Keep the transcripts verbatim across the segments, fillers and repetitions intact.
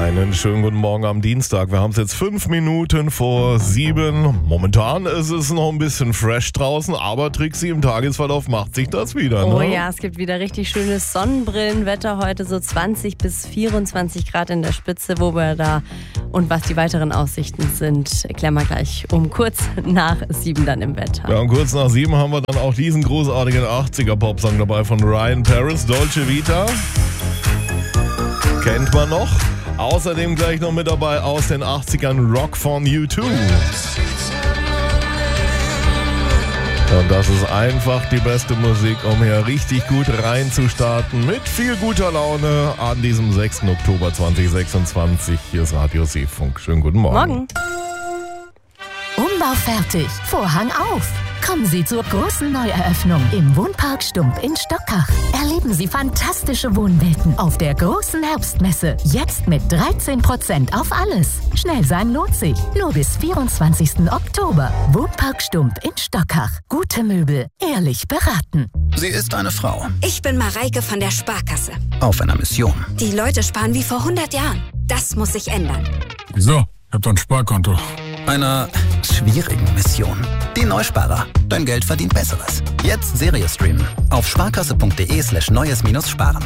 Einen schönen guten Morgen am Dienstag. Wir haben es jetzt fünf Minuten vor sieben. Momentan ist es noch ein bisschen fresh draußen, aber Trixie, im Tagesverlauf macht sich das wieder. Ne? Oh ja, es gibt wieder richtig schönes Sonnenbrillenwetter heute, so zwanzig bis vierundzwanzig Grad in der Spitze, wo wir da und was die weiteren Aussichten sind, erklären wir gleich um kurz nach sieben dann im Wetter. Ja, und kurz nach sieben haben wir dann auch diesen großartigen achtziger-Popsong dabei von Ryan Paris, Dolce Vita. Kennt man noch. Außerdem gleich noch mit dabei aus den achtzigern Rock von U zwei. Und das ist einfach die beste Musik, um hier richtig gut reinzustarten. Mit viel guter Laune an diesem sechsten Oktober zweitausendsechsundzwanzig. Hier ist Radio Seefunk. Schönen guten Morgen. Morgen. Umbau fertig. Vorhang auf. Kommen Sie zur großen Neueröffnung im Wohnpark Stump in Stockach. Erleben Sie fantastische Wohnwelten auf der großen Herbstmesse. Jetzt mit dreizehn Prozent auf alles. Schnell sein lohnt sich. Nur bis vierundzwanzigsten Oktober. Wohnpark Stump in Stockach. Gute Möbel. Ehrlich beraten. Sie ist eine Frau. Ich bin Mareike von der Sparkasse. Auf einer Mission. Die Leute sparen wie vor hundert Jahren. Das muss sich ändern. Wieso? Ich hab doch ein Sparkonto. Einer schwierigen Mission. Die Neusparer. Dein Geld verdient Besseres. Jetzt Serie streamen. Auf sparkasse.de slash neues minus sparen.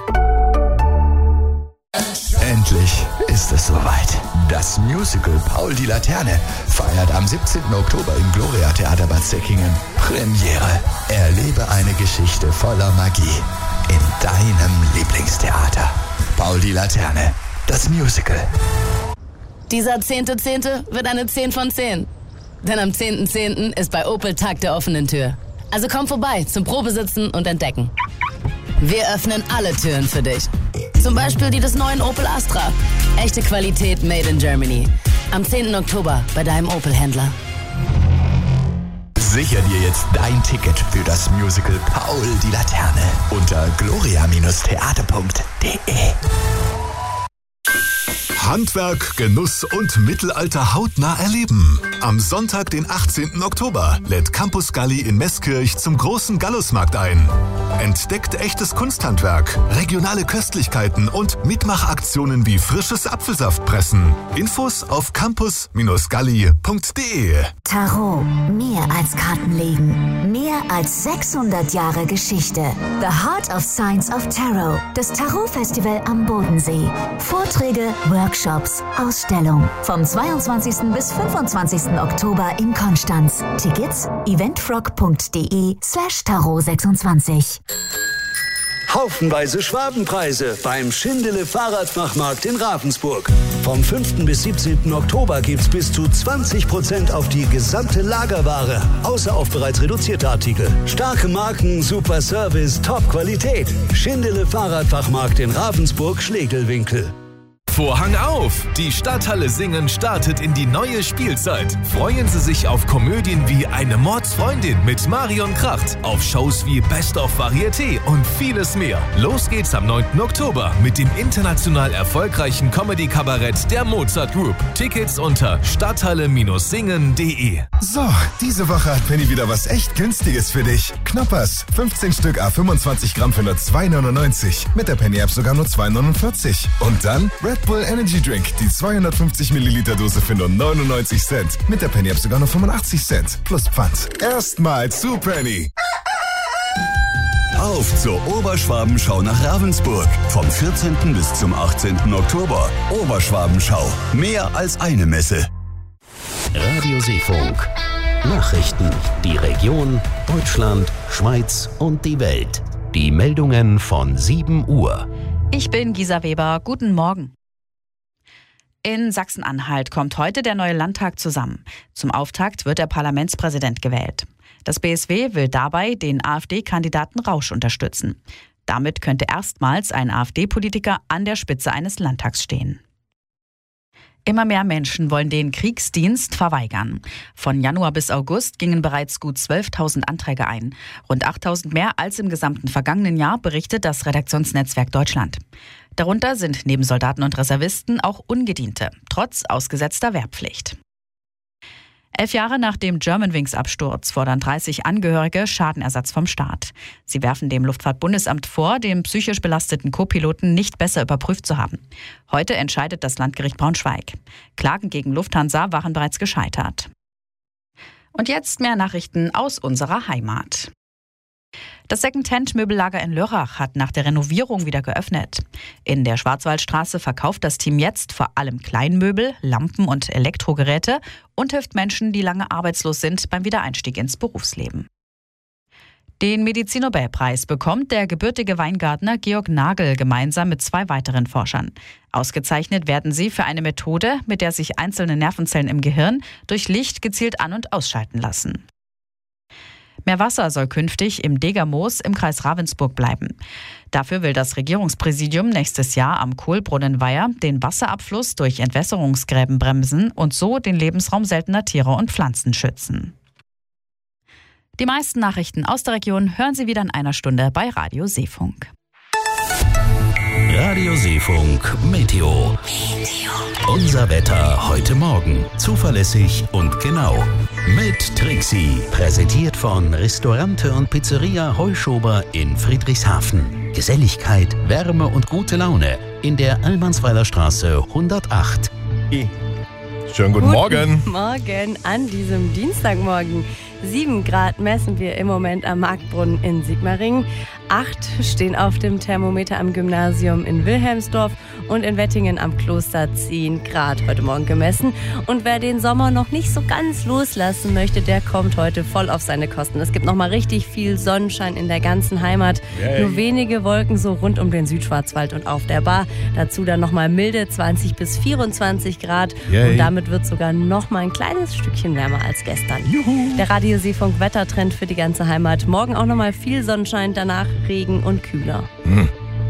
Endlich ist es soweit. Das Musical Paul die Laterne feiert am siebzehnten Oktober im Gloria Theater Bad Säckingen Premiere. Erlebe eine Geschichte voller Magie in deinem Lieblingstheater. Paul die Laterne, das Musical. Dieser zehnte Zehnte wird eine zehn von zehn. Denn am zehnten Zehnten ist bei Opel Tag der offenen Tür. Also komm vorbei zum Probesitzen und Entdecken. Wir öffnen alle Türen für dich. Zum Beispiel die des neuen Opel Astra. Echte Qualität made in Germany. Am zehnten Oktober bei deinem Opel-Händler. Sicher dir jetzt dein Ticket für das Musical Paul die Laterne unter gloria theater punkt de. Handwerk, Genuss und Mittelalter hautnah erleben. Am Sonntag, den achtzehnten Oktober, lädt Campus Galli in Meßkirch zum großen Gallusmarkt ein. Entdeckt echtes Kunsthandwerk, regionale Köstlichkeiten und Mitmachaktionen wie frisches Apfelsaftpressen. Infos auf campus galli punkt de. Tarot. Mehr als Kartenlegen. Mehr als sechshundert Jahre Geschichte. The Heart of Science of Tarot. Das Tarot-Festival am Bodensee. Vorträge, Workshops, Ausstellung. Vom zweiundzwanzigsten bis fünfundzwanzigsten Oktober in Konstanz. Tickets eventfrog.de slash tarot sechsundzwanzig. Haufenweise Schwabenpreise beim Schindele Fahrradfachmarkt in Ravensburg. Vom fünften bis siebzehnten Oktober gibt's bis zu zwanzig Prozent auf die gesamte Lagerware, außer auf bereits reduzierte Artikel. Starke Marken, super Service, Top-Qualität. Schindele Fahrradfachmarkt in Ravensburg-Schlegelwinkel. Vorhang auf! Die Stadthalle Singen startet in die neue Spielzeit. Freuen Sie sich auf Komödien wie Eine Mordsfreundin mit Marion Kracht, auf Shows wie Best of Varieté und vieles mehr. Los geht's am neunten Oktober mit dem international erfolgreichen Comedy-Kabarett der Mozart Group. Tickets unter stadthalle singen punkt de. So, diese Woche hat Penny wieder was echt Günstiges für dich. Knoppers, fünfzehn Stück à fünfundzwanzig Gramm für nur zwei neunundneunzig. Mit der Penny-App sogar nur zwei neunundvierzig. Und dann Red Bull Energy Drink, die zweihundertfünfzig Milliliter Dose für nur neunundneunzig Cent. Mit der Penny-App sogar nur fünfundachtzig Cent. Plus Pfand. Erstmal zu Penny. Auf zur Oberschwabenschau nach Ravensburg. Vom vierzehnten bis zum achtzehnten Oktober. Oberschwabenschau. Mehr als eine Messe. Radio Seefunk. Nachrichten. Die Region, Deutschland, Schweiz und die Welt. Die Meldungen von sieben Uhr. Ich bin Gisa Weber. Guten Morgen. In Sachsen-Anhalt kommt heute der neue Landtag zusammen. Zum Auftakt wird der Parlamentspräsident gewählt. Das B S W will dabei den AfD-Kandidaten Rausch unterstützen. Damit könnte erstmals ein AfD-Politiker an der Spitze eines Landtags stehen. Immer mehr Menschen wollen den Kriegsdienst verweigern. Von Januar bis August gingen bereits gut zwölftausend Anträge ein. Rund achttausend mehr als im gesamten vergangenen Jahr, berichtet das Redaktionsnetzwerk Deutschland. Darunter sind neben Soldaten und Reservisten auch Ungediente, trotz ausgesetzter Wehrpflicht. Elf Jahre nach dem Germanwings-Absturz fordern dreißig Angehörige Schadenersatz vom Staat. Sie werfen dem Luftfahrtbundesamt vor, den psychisch belasteten Co-Piloten nicht besser überprüft zu haben. Heute entscheidet das Landgericht Braunschweig. Klagen gegen Lufthansa waren bereits gescheitert. Und jetzt mehr Nachrichten aus unserer Heimat. Das Second-Hand-Möbellager in Lörrach hat nach der Renovierung wieder geöffnet. In der Schwarzwaldstraße verkauft das Team jetzt vor allem Kleinmöbel, Lampen und Elektrogeräte und hilft Menschen, die lange arbeitslos sind, beim Wiedereinstieg ins Berufsleben. Den Medizin-Nobelpreis bekommt der gebürtige Weingartner Georg Nagel gemeinsam mit zwei weiteren Forschern. Ausgezeichnet werden sie für eine Methode, mit der sich einzelne Nervenzellen im Gehirn durch Licht gezielt an- und ausschalten lassen. Mehr Wasser soll künftig im Degermoos im Kreis Ravensburg bleiben. Dafür will das Regierungspräsidium nächstes Jahr am Kohlbrunnenweiher den Wasserabfluss durch Entwässerungsgräben bremsen und so den Lebensraum seltener Tiere und Pflanzen schützen. Die meisten Nachrichten aus der Region hören Sie wieder in einer Stunde bei Radio Seefunk. Radio Seefunk Meteo. Unser Wetter heute Morgen. Zuverlässig und genau. Mit Trixie. Präsentiert von Restaurante und Pizzeria Heuschober in Friedrichshafen. Geselligkeit, Wärme und gute Laune in der Almansweiler Straße hundertacht. Schönen guten, guten Morgen. Morgen an diesem Dienstagmorgen. Sieben Grad messen wir im Moment am Marktbrunnen in Sigmaringen. Acht stehen auf dem Thermometer am Gymnasium in Wilhelmsdorf und in Wettingen am Kloster zehn Grad heute Morgen gemessen. Und wer den Sommer noch nicht so ganz loslassen möchte, der kommt heute voll auf seine Kosten. Es gibt noch mal richtig viel Sonnenschein in der ganzen Heimat. Yay. Nur wenige Wolken so rund um den Südschwarzwald und auf der Bar. Dazu dann noch mal milde zwanzig bis vierundzwanzig Grad. Yay. Und damit wird sogar noch mal ein kleines Stückchen wärmer als gestern. Juhu. Der Radio Seefunk Wettertrend für die ganze Heimat. Morgen auch noch mal viel Sonnenschein, danach Regen und kühler. Hm.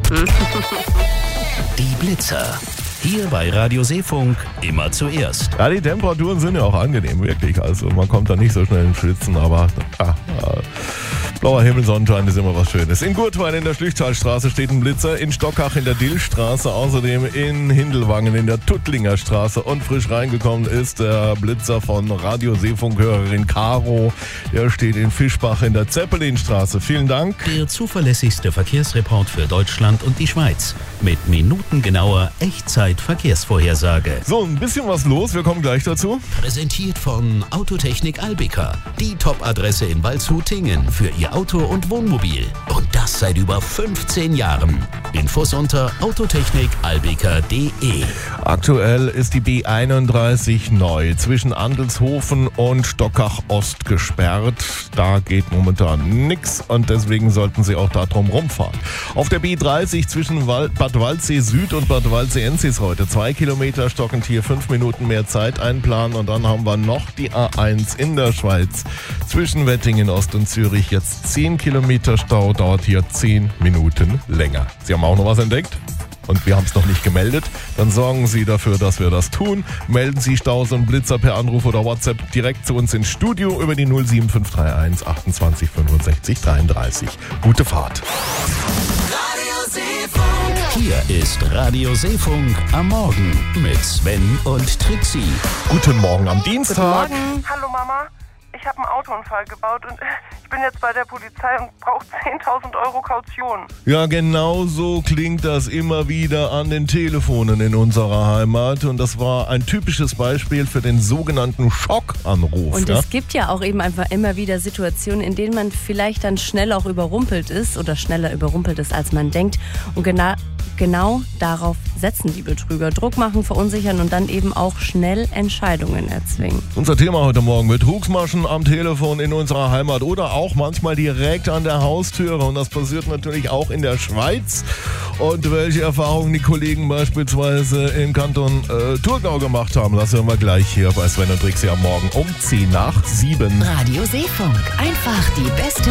Die Blitzer. Hier bei Radio Seefunk immer zuerst. Ja, die Temperaturen sind ja auch angenehm, wirklich. Also man kommt da nicht so schnell ins Schwitzen, aber ah, ah, blauer Himmel, Sonnenschein ist immer was Schönes. In Gurtwein in der Schlüchtalstraße steht ein Blitzer, in Stockach in der Dillstraße, außerdem in Hindelwangen in der Tuttlinger Straße und frisch reingekommen ist der Blitzer von Radio Seefunk-Hörerin Caro. Der steht in Fischbach in der Zeppelinstraße. Vielen Dank. Der zuverlässigste Verkehrsreport für Deutschland und die Schweiz mit minutengenauer Echtzeit-Verkehrsvorhersage. So, ein bisschen was los, wir kommen gleich dazu. Präsentiert von Autotechnik Albika, die Top-Adresse in Waldshut-Tingen für Ihr Auto und Wohnmobil. Und das seit über fünfzehn Jahren. Infos unter autotechnik albika punkt de. Aktuell ist die B einunddreißig neu zwischen Andelshofen und Stockach Ost gesperrt. Da geht momentan nichts und deswegen sollten Sie auch da drum rumfahren. Auf der B dreißig zwischen Bad Waldsee Süd und Bad Waldsee Enzis heute zwei Kilometer stockend, hier fünf Minuten mehr Zeit einplanen und dann haben wir noch die A eins in der Schweiz zwischen Wettingen Ost und Zürich. Jetzt zehn Kilometer Stau, dauert hier zehn Minuten länger. Sie haben auch noch was entdeckt? Und wir haben es noch nicht gemeldet, dann sorgen Sie dafür, dass wir das tun. Melden Sie Staus und Blitzer per Anruf oder WhatsApp direkt zu uns ins Studio über die null sieben fünf drei eins achtundzwanzig fünfundsechzig dreiunddreißig. Gute Fahrt. Hier ist Radio Seefunk am Morgen mit Sven und Trixie. Guten Morgen am Dienstag. Guten Morgen. Hallo Mama, ich habe einen Autounfall gebaut und ich bin jetzt bei der Polizei und brauche zehntausend Euro Kaution. Ja, genau so klingt das immer wieder an den Telefonen in unserer Heimat. Und das war ein typisches Beispiel für den sogenannten Schockanruf. Und ja? es gibt ja auch eben einfach immer wieder Situationen, in denen man vielleicht dann schnell auch überrumpelt ist oder schneller überrumpelt ist, als man denkt. Und genau, genau darauf setzen die Betrüger. Druck machen, verunsichern und dann eben auch schnell Entscheidungen erzwingen. Unser Thema heute Morgen: Betrugsmaschen am Telefon in unserer Heimat oder auch manchmal direkt an der Haustüre. Und das passiert natürlich auch in der Schweiz. Und welche Erfahrungen die Kollegen beispielsweise im Kanton äh, Thurgau gemacht haben, das hören wir gleich hier bei Sven und Trixie am Morgen um zehn nach sieben. Radio Seefunk. Einfach die beste